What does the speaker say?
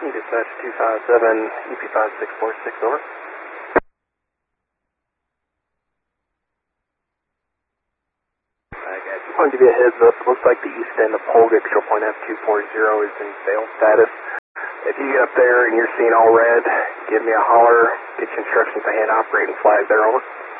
Dispatch 257, EP5646, over. I just want to give you a heads up. Looks like the east end of Polgik, Control Point F240 is in fail status. If you get up there and you're seeing all red, give me a holler, get your instructions to hand operate and flag there, over.